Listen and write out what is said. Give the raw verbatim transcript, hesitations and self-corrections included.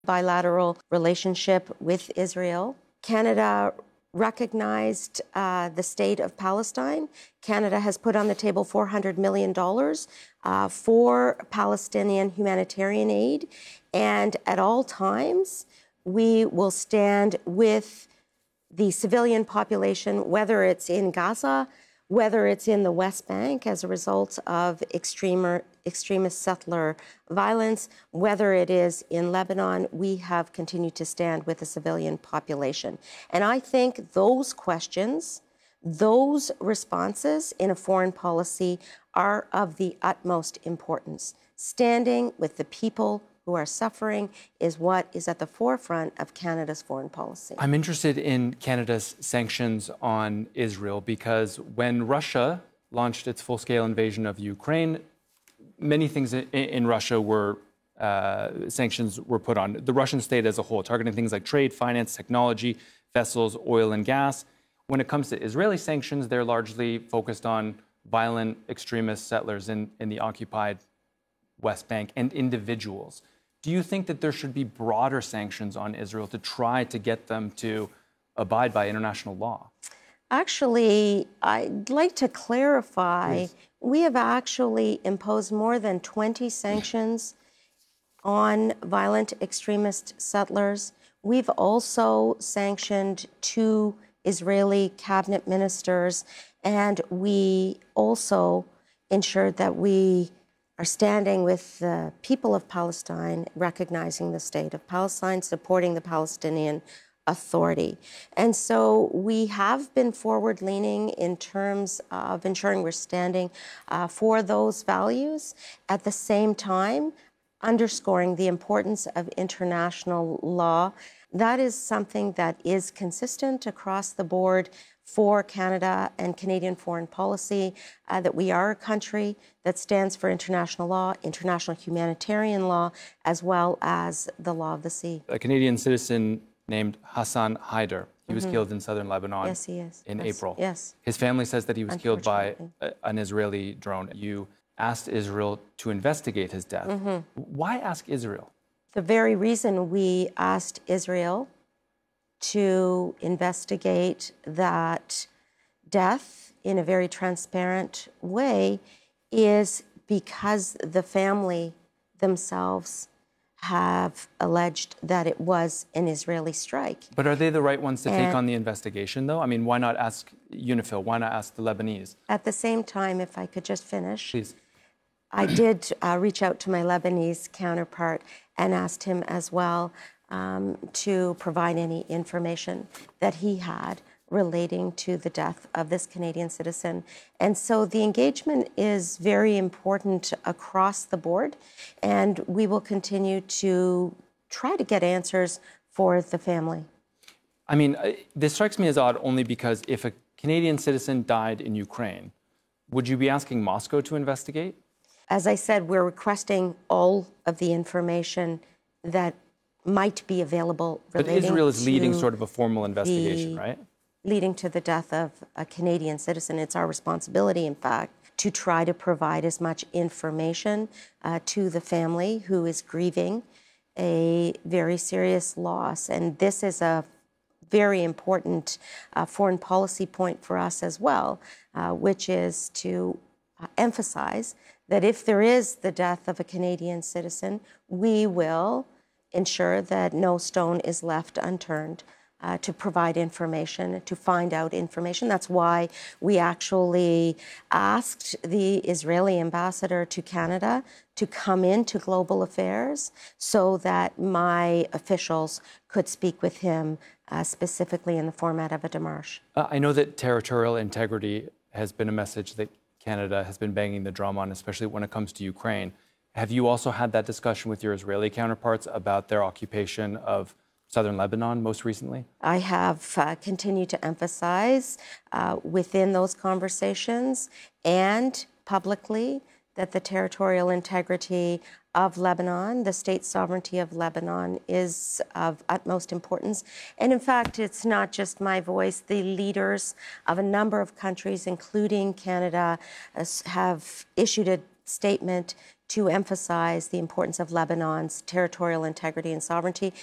bilateral relationship with Israel. Canada recognized uh, the state of Palestine. Canada has put on the table four hundred million dollars uh, for Palestinian humanitarian aid. And at all times, we will stand with the civilian population, whether it's in Gaza, whether it's in the West Bank as a result of extremer, extremist settler violence, whether it is in Lebanon, we have continued to stand with the civilian population. And I think those questions, those responses in a foreign policy are of the utmost importance. Standing with the people who are suffering is what is at the forefront of Canada's foreign policy. I'm interested in Canada's sanctions on Israel because when Russia launched its full-scale invasion of Ukraine, many things in, in Russia were uh, sanctions were put on. The Russian state as a whole, targeting things like trade, finance, technology, vessels, oil and gas. When it comes to Israeli sanctions, they're largely focused on violent extremist settlers in, in the occupied West Bank and individuals. Do you think that there should be broader sanctions on Israel to try to get them to abide by international law? Actually, I'd like to clarify. Please. We have actually imposed more than twenty sanctions on violent extremist settlers. We've also sanctioned two Israeli cabinet ministers, and we also ensured that we are standing with the people of Palestine, recognizing the state of Palestine, supporting the Palestinian Authority. And so we have been forward-leaning in terms of ensuring we're standing uh, for those values, at the same time underscoring the importance of international law. That is something that is consistent across the board for Canada and Canadian foreign policy, uh, that we are a country that stands for international law, international humanitarian law, as well as the law of the sea. A Canadian citizen named Hassan Haider, he was mm-hmm. killed in southern Lebanon yes, he is. in yes. April. Yes. His family says that he was killed by a, an Israeli drone. You asked Israel to investigate his death. Mm-hmm. Why ask Israel? The very reason we asked Israel to investigate that death in a very transparent way is because the family themselves have alleged that it was an Israeli strike. But are they the right ones to and take on the investigation, though? I mean, why not ask UNIFIL? Why not ask the Lebanese? At the same time, if I could just finish. Please. I did uh, reach out to my Lebanese counterpart and asked him as well um, to provide any information that he had relating to the death of this Canadian citizen. And so the engagement is very important across the board, and we will continue to try to get answers for the family. I mean, this strikes me as odd only because if a Canadian citizen died in Ukraine, would you be asking Moscow to investigate? As I said, we're requesting all of the information that might be available relating But Israel is leading to sort of a formal investigation, the, right? Leading to the death of a Canadian citizen. It's our responsibility, in fact, to try to provide as much information uh, to the family who is grieving a very serious loss. And this is a very important uh, foreign policy point for us as well, uh, which is to uh, emphasize that if there is the death of a Canadian citizen, we will ensure that no stone is left unturned uh, to provide information, to find out information. That's why we actually asked the Israeli ambassador to Canada to come into Global Affairs so that my officials could speak with him uh, specifically in the format of a démarche. Uh, I know that territorial integrity has been a message that Canada has been banging the drum on, especially when it comes to Ukraine. Have you also had that discussion with your Israeli counterparts about their occupation of southern Lebanon most recently? I have uh, continued to emphasize uh, within those conversations and publicly that the territorial integrity of Lebanon, the state sovereignty of Lebanon, is of utmost importance. And in fact, it's not just my voice. The leaders of a number of countries, including Canada, have issued a statement to emphasize the importance of Lebanon's territorial integrity and sovereignty.